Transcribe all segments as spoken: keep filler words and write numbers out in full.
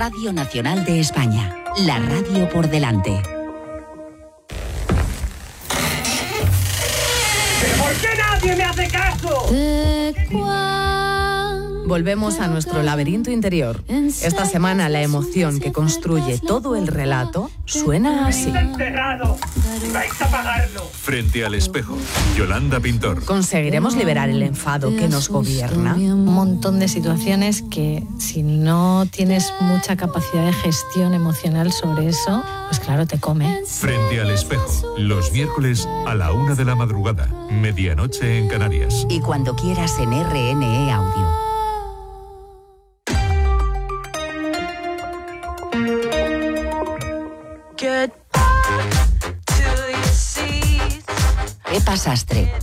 Radio Nacional de España, la radio por delante. ¿Por qué nadie me hace caso? Volvemos a nuestro laberinto interior. Esta semana la emoción que construye todo el relato suena así. Enterrado. Vais a pagarlo. Frente al espejo, Yolanda Pintor. ¿Conseguiremos liberar el enfado que nos gobierna? Un montón de situaciones que si no tienes mucha capacidad de gestión emocional sobre eso, pues claro, te come. Frente al espejo, los miércoles a la una de la madrugada, medianoche en Canarias. Y cuando quieras en R N E Audio. Pepa Sastre.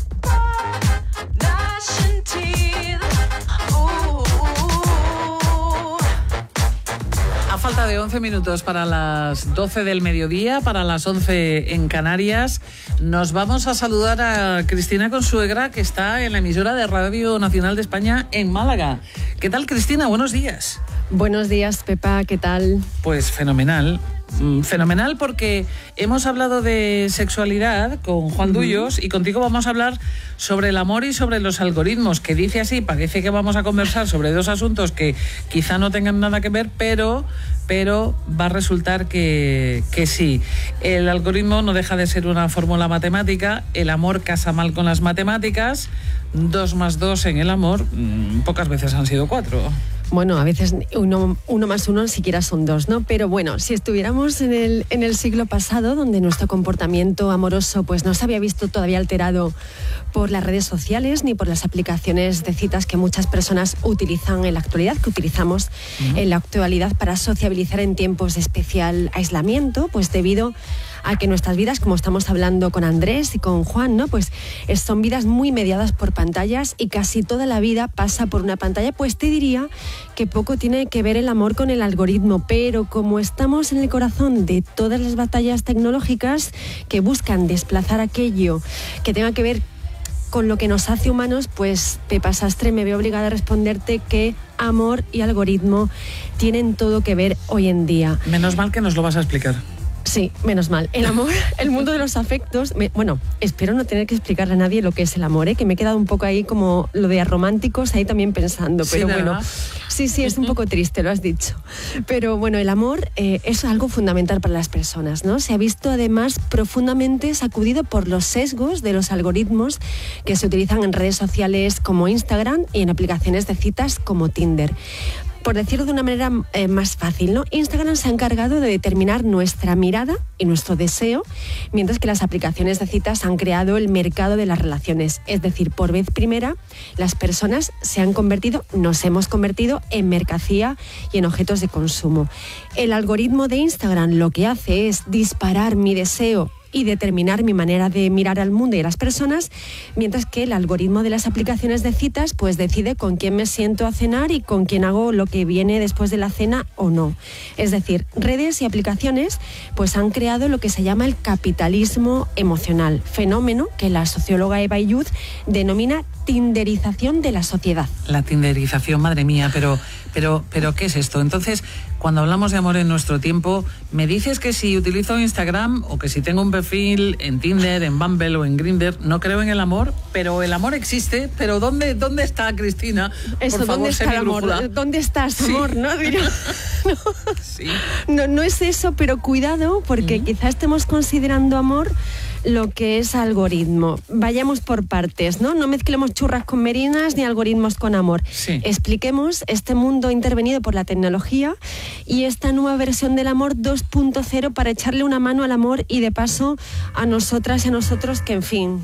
A falta de once minutos para las doce del mediodía, para las once en Canarias, nos vamos a saludar a Cristina Consuegra, que está en la emisora de Radio Nacional de España en Málaga. ¿Qué tal, Cristina? Buenos días. Buenos días, Pepa, ¿qué tal? Pues fenomenal. Fenomenal, porque hemos hablado de sexualidad con Juan Dullos y contigo vamos a hablar sobre el amor y sobre los algoritmos, que dice así, parece que vamos a conversar sobre dos asuntos que quizá no tengan nada que ver, pero, pero va a resultar que, que sí. El algoritmo no deja de ser una fórmula matemática, el amor casa mal con las matemáticas, dos más dos en el amor, pocas veces han sido cuatro. Bueno, a veces uno, uno más uno siquiera son dos, ¿no? Pero bueno, si estuviéramos en el, en el siglo pasado, donde nuestro comportamiento amoroso pues no se había visto todavía alterado por las redes sociales ni por las aplicaciones de citas que muchas personas utilizan en la actualidad, que utilizamos uh-huh. en la actualidad para sociabilizar en tiempos de especial aislamiento, pues debido a que nuestras vidas, como estamos hablando con Andrés y con Juan, ¿no? Pues son vidas muy mediadas por pantallas y casi toda la vida pasa por una pantalla, pues te diría que poco tiene que ver el amor con el algoritmo, pero como estamos en el corazón de todas las batallas tecnológicas que buscan desplazar aquello que tenga que ver con lo que nos hace humanos, pues Pepa Sastre, me veo obligada a responderte que amor y algoritmo tienen todo que ver hoy en día. Menos mal que nos lo vas a explicar. Sí, menos mal. El amor, el mundo de los afectos... Me, bueno, espero no tener que explicarle a nadie lo que es el amor, ¿eh? Que me he quedado un poco ahí como lo de románticos, ahí también pensando. Pero sí, bueno, sí, sí, es un poco triste, lo has dicho. Pero bueno, el amor eh, es algo fundamental para las personas, ¿no? Se ha visto además profundamente sacudido por los sesgos de los algoritmos que se utilizan en redes sociales como Instagram y en aplicaciones de citas como Tinder. Por decirlo de una manera eh, más fácil, ¿no? Instagram se ha encargado de determinar nuestra mirada y nuestro deseo, mientras que las aplicaciones de citas han creado el mercado de las relaciones. Es decir, por vez primera, las personas se han convertido, nos hemos convertido en mercancía y en objetos de consumo. El algoritmo de Instagram lo que hace es disparar mi deseo y determinar mi manera de mirar al mundo y a las personas, mientras que el algoritmo de las aplicaciones de citas pues decide con quién me siento a cenar y con quién hago lo que viene después de la cena o no. Es decir, redes y aplicaciones pues han creado lo que se llama el capitalismo emocional, fenómeno que la socióloga Eva Illud denomina tinderización de la sociedad. La tinderización, madre mía, pero, pero, pero ¿qué es esto? Entonces, cuando hablamos de amor en nuestro tiempo, me dices que si utilizo Instagram o que si tengo un perfil en Tinder, en Bumble o en Grindr, no creo en el amor, pero el amor existe, pero ¿dónde, dónde está, Cristina? Eso, Por favor, ¿dónde está el amor? Brújula. ¿Dónde estás, sí. amor? ¿No? No. Sí. no, no es eso, pero cuidado, porque uh-huh. quizás estemos considerando amor lo que es algoritmo. Vayamos por partes, ¿no? No mezclemos churras con merinas ni algoritmos con amor. Sí. Expliquemos este mundo intervenido por la tecnología y esta nueva versión del amor dos punto cero para echarle una mano al amor y de paso a nosotras y a nosotros que, en fin...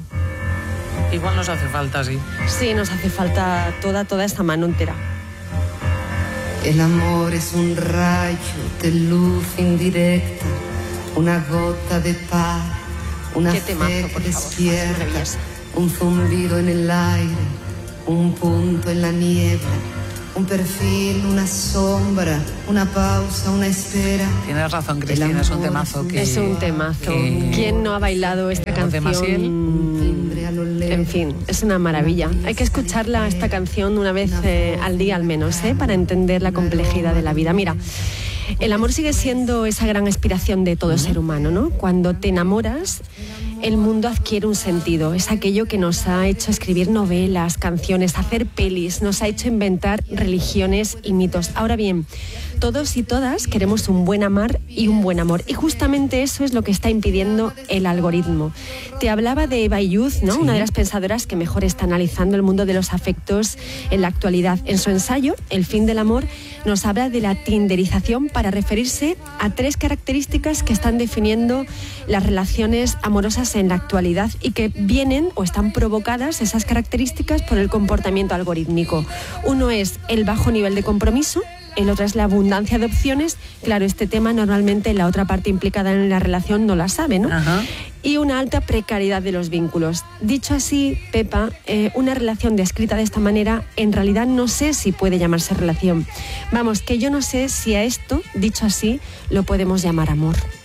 Igual nos hace falta, sí. Sí, nos hace falta toda, toda esta mano entera. El amor es un rayo de luz indirecta, una gota de paz. Una Qué temazo, por despierta, un zumbido en el aire, un punto en la niebla, un perfil, una sombra, una pausa, una espera. Tienes razón, Cristina, es un temazo. Que, es un temazo. Que... ¿Quién no ha bailado esta canción? En fin, es una maravilla. Hay que escucharla, esta canción, una vez eh, al día al menos, ¿eh? Para entender la complejidad de la vida. Mira, El amor sigue siendo esa gran aspiración de todo ser humano, ¿no? Cuando te enamoras, el mundo adquiere un sentido. Es aquello que nos ha hecho escribir novelas, canciones, hacer pelis, nos ha hecho inventar religiones y mitos. Ahora bien, todos y todas queremos un buen amar y un buen amor. Y justamente eso es lo que está impidiendo el algoritmo. Te hablaba de Eva Illouz, ¿no? Sí. Una de las pensadoras que mejor está analizando el mundo de los afectos en la actualidad. En su ensayo, El fin del amor, nos habla de la tinderización para referirse a tres características que están definiendo las relaciones amorosas en la actualidad y que vienen o están provocadas, esas características, por el comportamiento algorítmico. Uno es el bajo nivel de compromiso, el otro es la abundancia de opciones. Claro, este tema normalmente la otra parte implicada en la relación no la sabe, ¿no? Ajá. Y una alta precariedad de los vínculos. Dicho así, Pepa, eh, una relación descrita de esta manera, en realidad no sé si puede llamarse relación. Vamos, que yo no sé si a esto, dicho así, lo podemos llamar amor.